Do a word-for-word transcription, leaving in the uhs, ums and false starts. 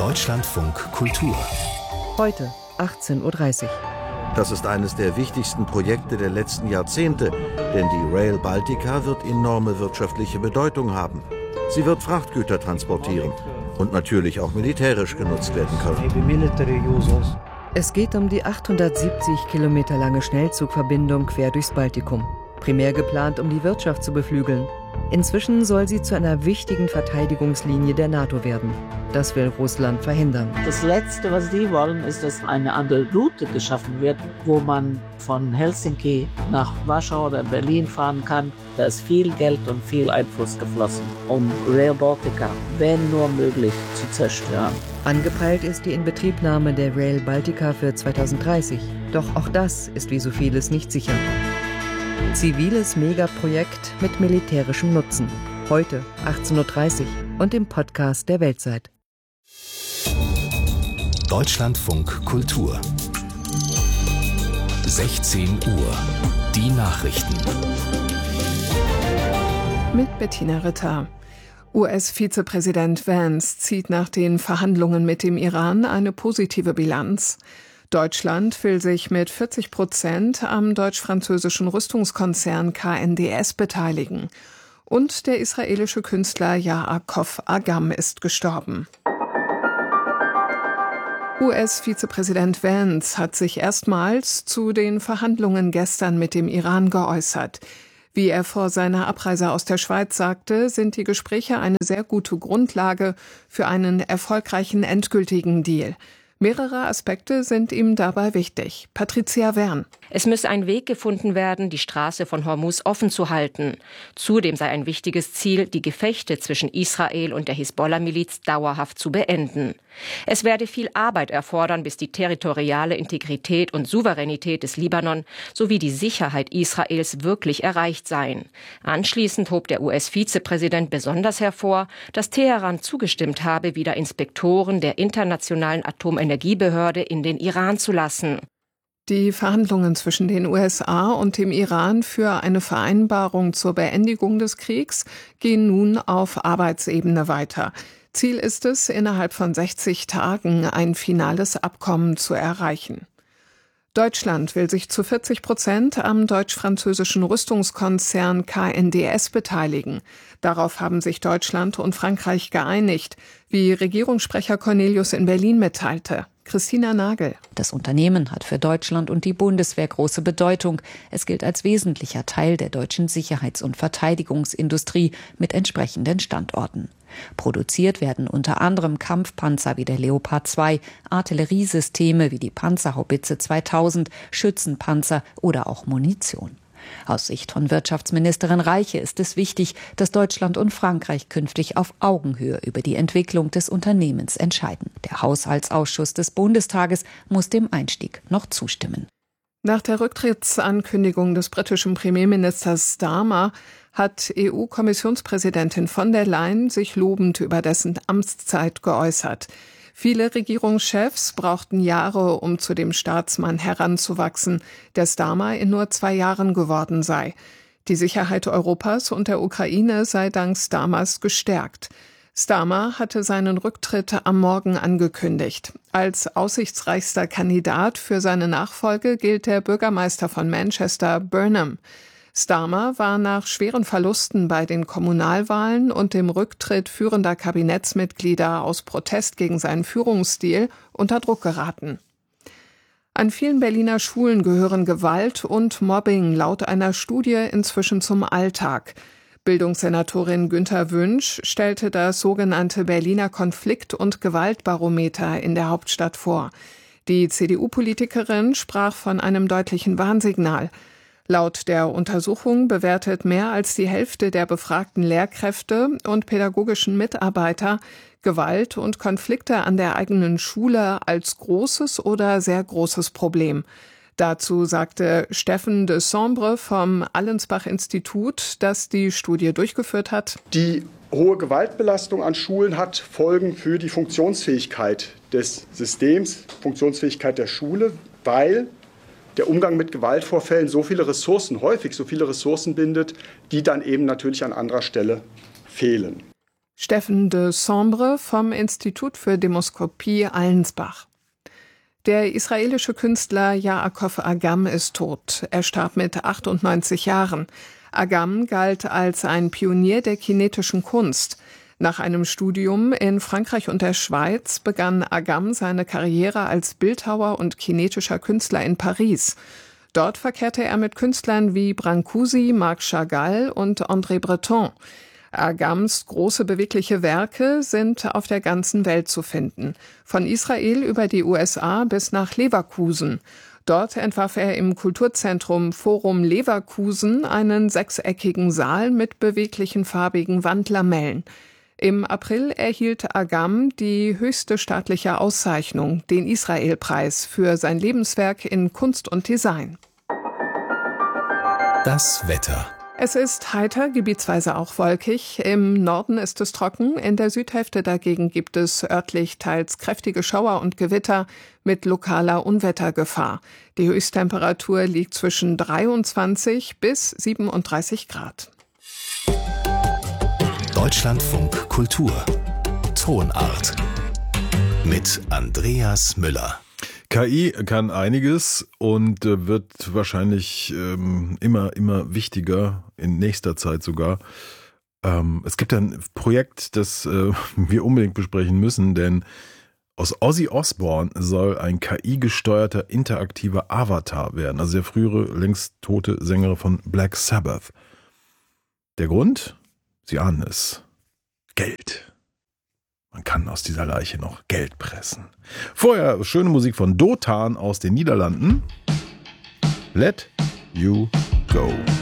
Deutschlandfunk Kultur. Heute achtzehn Uhr dreißig. Das ist eines der wichtigsten Projekte der letzten Jahrzehnte, denn die Rail Baltica wird enorme wirtschaftliche Bedeutung haben. Sie wird Frachtgüter transportieren und natürlich auch militärisch genutzt werden können. Es geht um die achthundertsiebzig Kilometer lange Schnellzugverbindung quer durchs Baltikum. Primär geplant, um die Wirtschaft zu beflügeln. Inzwischen soll sie zu einer wichtigen Verteidigungslinie der NATO werden. Das will Russland verhindern. Das Letzte, was die wollen, ist, dass eine andere Route geschaffen wird, wo man von Helsinki nach Warschau oder Berlin fahren kann. Da ist viel Geld und viel Einfluss geflossen, um Rail Baltica, wenn nur möglich, zu zerstören. Angepeilt ist die Inbetriebnahme der Rail Baltica für zweitausenddreißig. Doch auch das ist wie so vieles nicht sicher. Ziviles Megaprojekt mit militärischem Nutzen. Heute achtzehn Uhr dreißig und im Podcast der Weltzeit. Deutschlandfunk Kultur. sechzehn Uhr. Die Nachrichten. Mit Bettina Ritter. U S-Vizepräsident Vance zieht nach den Verhandlungen mit dem Iran eine positive Bilanz. Deutschland will sich mit vierzig Prozent am deutsch-französischen Rüstungskonzern K N D S beteiligen. Und der israelische Künstler Yaakov Agam ist gestorben. U S-Vizepräsident Vance hat sich erstmals zu den Verhandlungen gestern mit dem Iran geäußert. Wie er vor seiner Abreise aus der Schweiz sagte, sind die Gespräche eine sehr gute Grundlage für einen erfolgreichen endgültigen Deal. Mehrere Aspekte sind ihm dabei wichtig. Patricia Wern. Es müsse ein Weg gefunden werden, die Straße von Hormuz offen zu halten. Zudem sei ein wichtiges Ziel, die Gefechte zwischen Israel und der Hisbollah-Miliz dauerhaft zu beenden. Es werde viel Arbeit erfordern, bis die territoriale Integrität und Souveränität des Libanon sowie die Sicherheit Israels wirklich erreicht seien. Anschließend hob der U S-Vizepräsident besonders hervor, dass Teheran zugestimmt habe, wieder Inspektoren der Internationalen Atomenergiebehörde in den Iran zu lassen. Die Verhandlungen zwischen den U S A und dem Iran für eine Vereinbarung zur Beendigung des Kriegs gehen nun auf Arbeitsebene weiter. Ziel ist es, innerhalb von sechzig Tagen ein finales Abkommen zu erreichen. Deutschland will sich zu vierzig Prozent am deutsch-französischen Rüstungskonzern K N D S beteiligen. Darauf haben sich Deutschland und Frankreich geeinigt, wie Regierungssprecher Cornelius in Berlin mitteilte. Christina Nagel. Das Unternehmen hat für Deutschland und die Bundeswehr große Bedeutung. Es gilt als wesentlicher Teil der deutschen Sicherheits- und Verteidigungsindustrie mit entsprechenden Standorten. Produziert werden unter anderem Kampfpanzer wie der Leopard zwei, Artilleriesysteme wie die Panzerhaubitze zweitausend, Schützenpanzer oder auch Munition. Aus Sicht von Wirtschaftsministerin Reiche ist es wichtig, dass Deutschland und Frankreich künftig auf Augenhöhe über die Entwicklung des Unternehmens entscheiden. Der Haushaltsausschuss des Bundestages muss dem Einstieg noch zustimmen. Nach der Rücktrittsankündigung des britischen Premierministers Starmer hat E U-Kommissionspräsidentin von der Leyen sich lobend über dessen Amtszeit geäußert. Viele Regierungschefs brauchten Jahre, um zu dem Staatsmann heranzuwachsen, der Starmer in nur zwei Jahren geworden sei. Die Sicherheit Europas und der Ukraine sei dank Starmers gestärkt. Starmer hatte seinen Rücktritt am Morgen angekündigt. Als aussichtsreichster Kandidat für seine Nachfolge gilt der Bürgermeister von Manchester, Burnham. Starmer war nach schweren Verlusten bei den Kommunalwahlen und dem Rücktritt führender Kabinettsmitglieder aus Protest gegen seinen Führungsstil unter Druck geraten. An vielen Berliner Schulen gehören Gewalt und Mobbing laut einer Studie inzwischen zum Alltag. Bildungssenatorin Günther Wünsch stellte das sogenannte Berliner Konflikt- und Gewaltbarometer in der Hauptstadt vor. Die C D U-Politikerin sprach von einem deutlichen Warnsignal. Laut der Untersuchung bewertet mehr als die Hälfte der befragten Lehrkräfte und pädagogischen Mitarbeiter Gewalt und Konflikte an der eigenen Schule als großes oder sehr großes Problem. Dazu sagte Steffen de Sombre vom Allensbach-Institut, das die Studie durchgeführt hat. Die hohe Gewaltbelastung an Schulen hat Folgen für die Funktionsfähigkeit des Systems, Funktionsfähigkeit der Schule, weil der Umgang mit Gewaltvorfällen so viele Ressourcen, häufig so viele Ressourcen bindet, die dann eben natürlich an anderer Stelle fehlen. Steffen de Sombre vom Institut für Demoskopie Allensbach. Der israelische Künstler Yaakov Agam ist tot. Er starb mit achtundneunzig Jahren. Agam galt als ein Pionier der kinetischen Kunst. Nach einem Studium in Frankreich und der Schweiz begann Agam seine Karriere als Bildhauer und kinetischer Künstler in Paris. Dort verkehrte er mit Künstlern wie Brancusi, Marc Chagall und André Breton. Agams große bewegliche Werke sind auf der ganzen Welt zu finden. Von Israel über die U S A bis nach Leverkusen. Dort entwarf er im Kulturzentrum Forum Leverkusen einen sechseckigen Saal mit beweglichen farbigen Wandlamellen. Im April erhielt Agam die höchste staatliche Auszeichnung, den Israel-Preis, für sein Lebenswerk in Kunst und Design. Das Wetter. Es ist heiter, gebietsweise auch wolkig. Im Norden ist es trocken, in der Südhälfte dagegen gibt es örtlich teils kräftige Schauer und Gewitter mit lokaler Unwettergefahr. Die Höchsttemperatur liegt zwischen dreiundzwanzig bis siebenunddreißig Grad. Deutschlandfunk Kultur. Tonart. Mit Andreas Müller. K I kann einiges und äh, wird wahrscheinlich ähm, immer, immer wichtiger, in nächster Zeit sogar. Ähm, es gibt ein Projekt, das äh, wir unbedingt besprechen müssen, denn aus Ozzy Osbourne soll ein K I-gesteuerter interaktiver Avatar werden, also der frühere, längst tote Sänger von Black Sabbath. Der Grund? Sie ahnen es. Geld. Man kann aus dieser Leiche noch Geld pressen. Vorher schöne Musik von Dotan aus den Niederlanden. Let You Go.